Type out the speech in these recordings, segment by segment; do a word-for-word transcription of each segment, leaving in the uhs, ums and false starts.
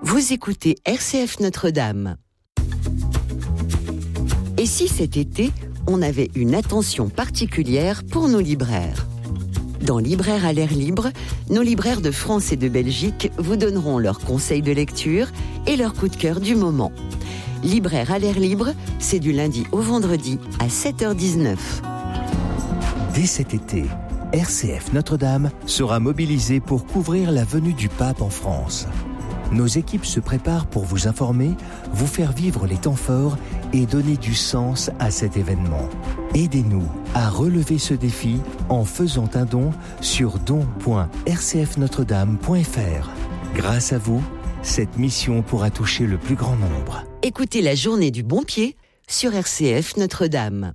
Vous écoutez R C F Notre-Dame. Et si cet été, on avait une attention particulière pour nos libraires ? Dans Libraires à l'air libre, nos libraires de France et de Belgique vous donneront leurs conseils de lecture et leurs coups de cœur du moment. Libraires à l'air libre, c'est du lundi au vendredi à sept heures dix-neuf. Dès cet été, R C F Notre-Dame sera mobilisée pour couvrir la venue du pape en France. Nos équipes se préparent pour vous informer, vous faire vivre les temps forts et donner du sens à cet événement. Aidez-nous à relever ce défi en faisant un don sur don point r c f notre dame point f r. Grâce à vous, cette mission pourra toucher le plus grand nombre. Écoutez la journée du bon pied sur R C F Notre-Dame.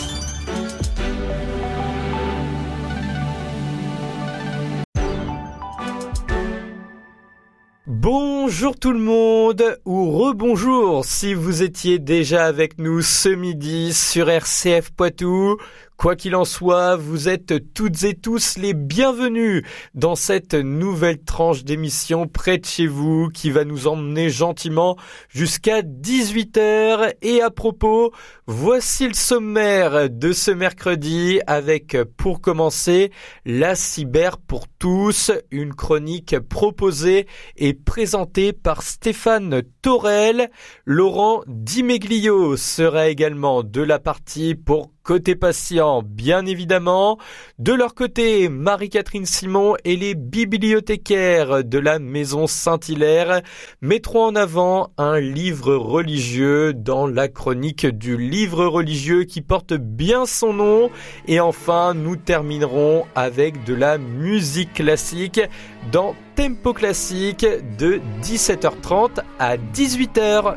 Bonjour tout le monde, ou rebonjour si vous étiez déjà avec nous ce midi sur R C F Poitou. Quoi qu'il en soit, vous êtes toutes et tous les bienvenus dans cette nouvelle tranche d'émission près de chez vous qui va nous emmener gentiment jusqu'à dix-huit heures. Et à propos, voici le sommaire de ce mercredi avec, pour commencer, la cyber pour tous, une chronique proposée et présentée par Stéphane Torel. Laurent Dimeglio sera également de la partie pour Côté patient, bien évidemment. De leur côté, Marie-Catherine Simon et les bibliothécaires de la Maison Saint-Hilaire mettront en avant un livre religieux dans la chronique du livre religieux qui porte bien son nom. Et enfin, nous terminerons avec de la musique classique dans Tempo Classique de dix-sept heures trente à dix-huit heures.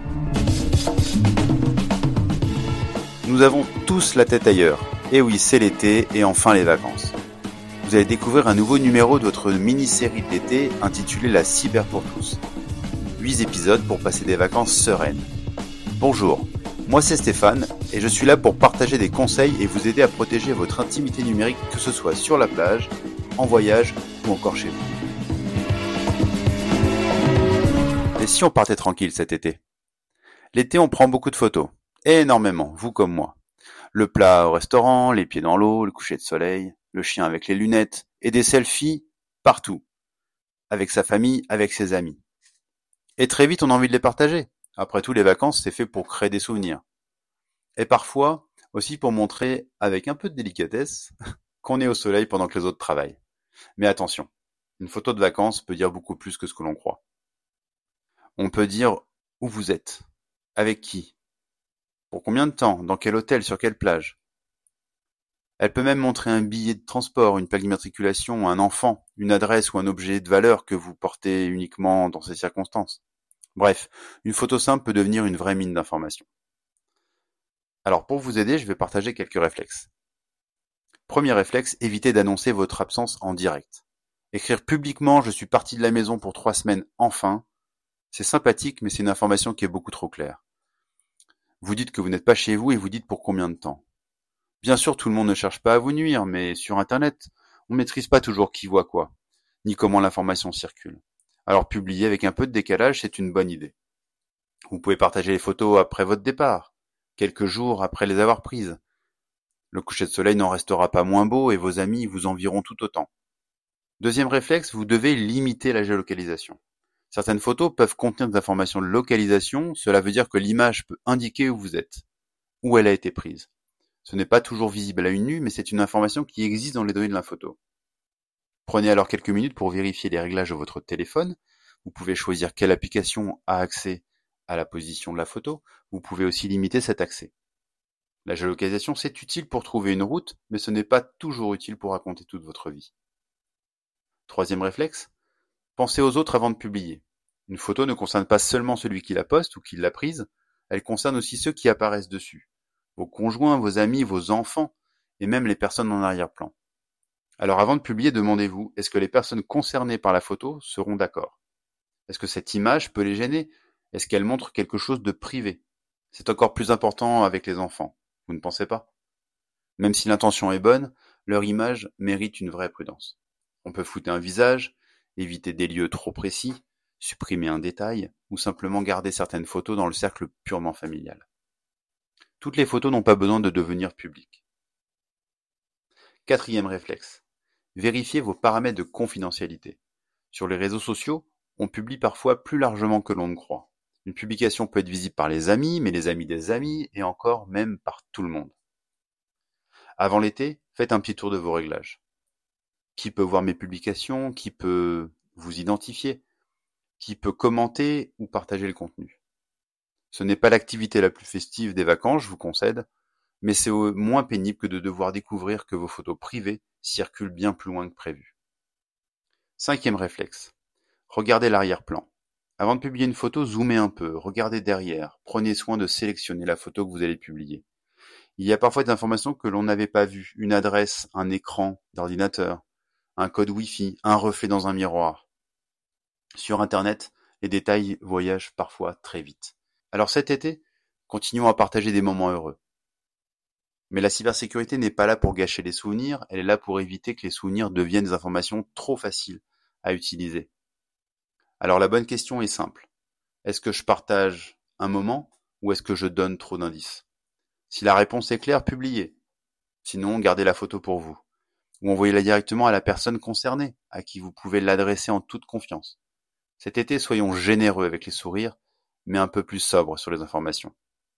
Nous avons tous la tête ailleurs. Et oui, c'est l'été et enfin les vacances. Vous allez découvrir un nouveau numéro de votre mini-série de l'été intitulée La cyber pour tous. huit épisodes pour passer des vacances sereines. Bonjour, moi c'est Stéphane et je suis là pour partager des conseils et vous aider à protéger votre intimité numérique, que ce soit sur la plage, en voyage ou encore chez vous. Et si on partait tranquille cet été ? L'été, on prend beaucoup de photos. Énormément, vous comme moi. Le plat au restaurant, les pieds dans l'eau, le coucher de soleil, le chien avec les lunettes, et des selfies partout. Avec sa famille, avec ses amis. Et très vite, on a envie de les partager. Après tout, les vacances, c'est fait pour créer des souvenirs. Et parfois, aussi pour montrer, avec un peu de délicatesse, qu'on est au soleil pendant que les autres travaillent. Mais attention, une photo de vacances peut dire beaucoup plus que ce que l'on croit. On peut dire où vous êtes, avec qui, pour combien de temps, dans quel hôtel, sur quelle plage. Elle peut même montrer un billet de transport, une plaque d'immatriculation, un enfant, une adresse ou un objet de valeur que vous portez uniquement dans ces circonstances. Bref, une photo simple peut devenir une vraie mine d'informations. Alors pour vous aider, je vais partager quelques réflexes. Premier réflexe, évitez d'annoncer votre absence en direct. Écrire publiquement « Je suis parti de la maison pour trois semaines, enfin », c'est sympathique, mais c'est une information qui est beaucoup trop claire. Vous dites que vous n'êtes pas chez vous et vous dites pour combien de temps. Bien sûr, tout le monde ne cherche pas à vous nuire, mais sur Internet, on ne maîtrise pas toujours qui voit quoi, ni comment l'information circule. Alors publier avec un peu de décalage, c'est une bonne idée. Vous pouvez partager les photos après votre départ, quelques jours après les avoir prises. Le coucher de soleil n'en restera pas moins beau et vos amis vous envieront tout autant. Deuxième réflexe, vous devez limiter la géolocalisation. Certaines photos peuvent contenir des informations de localisation, cela veut dire que l'image peut indiquer où vous êtes, où elle a été prise. Ce n'est pas toujours visible à l'œil nu, mais c'est une information qui existe dans les données de la photo. Prenez alors quelques minutes pour vérifier les réglages de votre téléphone. Vous pouvez choisir quelle application a accès à la position de la photo. Vous pouvez aussi limiter cet accès. La géolocalisation, c'est utile pour trouver une route, mais ce n'est pas toujours utile pour raconter toute votre vie. Troisième réflexe, pensez aux autres avant de publier. Une photo ne concerne pas seulement celui qui la poste ou qui l'a prise, elle concerne aussi ceux qui apparaissent dessus. Vos conjoints, vos amis, vos enfants, et même les personnes en arrière-plan. Alors avant de publier, demandez-vous, est-ce que les personnes concernées par la photo seront d'accord ? Est-ce que cette image peut les gêner ? Est-ce qu'elle montre quelque chose de privé ? C'est encore plus important avec les enfants, vous ne pensez pas ? Même si l'intention est bonne, leur image mérite une vraie prudence. On peut flouter un visage, éviter des lieux trop précis, supprimer un détail ou simplement garder certaines photos dans le cercle purement familial. Toutes les photos n'ont pas besoin de devenir publiques. Quatrième réflexe. Vérifiez vos paramètres de confidentialité. Sur les réseaux sociaux, on publie parfois plus largement que l'on ne croit. Une publication peut être visible par les amis, mais les amis des amis, et encore même par tout le monde. Avant l'été, faites un petit tour de vos réglages. Qui peut voir mes publications? Qui peut vous identifier? Qui peut commenter ou partager le contenu? Ce n'est pas l'activité la plus festive des vacances, je vous concède, mais c'est moins pénible que de devoir découvrir que vos photos privées circulent bien plus loin que prévu. Cinquième réflexe. Regardez l'arrière-plan. Avant de publier une photo, zoomez un peu, regardez derrière, prenez soin de sélectionner la photo que vous allez publier. Il y a parfois des informations que l'on n'avait pas vues, une adresse, un écran d'ordinateur, un code Wi-Fi, un reflet dans un miroir. Sur Internet, les détails voyagent parfois très vite. Alors cet été, continuons à partager des moments heureux. Mais la cybersécurité n'est pas là pour gâcher les souvenirs, elle est là pour éviter que les souvenirs deviennent des informations trop faciles à utiliser. Alors la bonne question est simple. Est-ce que je partage un moment ou est-ce que je donne trop d'indices? Si la réponse est claire, publiez. Sinon, gardez la photo pour vous. Ou envoyez-la directement à la personne concernée, à qui vous pouvez l'adresser en toute confiance. Cet été, soyons généreux avec les sourires, mais un peu plus sobres sur les informations.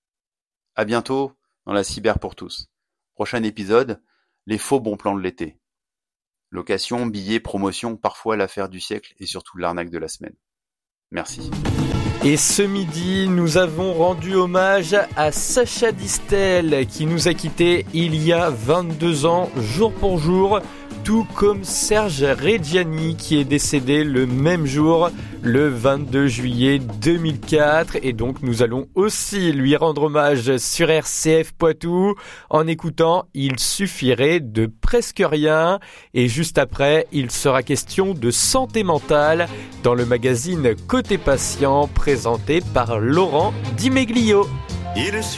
À bientôt dans la cyber pour tous. Prochain épisode, les faux bons plans de l'été. Location, billets, promotion, parfois l'affaire du siècle et surtout l'arnaque de la semaine. Merci. Et ce midi, nous avons rendu hommage à Sacha Distel qui nous a quittés il y a vingt-deux ans, jour pour jour, tout comme Serge Reggiani qui est décédé le même jour, le vingt-deux juillet deux mille quatre. Et donc nous allons aussi lui rendre hommage sur R C F Poitou en écoutant Il suffirait de presque rien. Et juste après, il sera question de santé mentale dans le magazine Côté Patient présenté par Laurent Di Meglio.